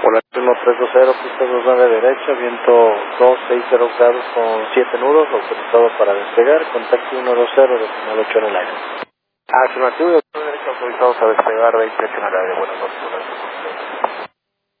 Hola, 1320, pista 29 derecha, viento 260 grados con 7 nudos, autorizado para despegar, contacto 120, decimal 8 en el aire. Afirmativo, derecha, autorizados a despegar, 28 en el aire, buenas noches.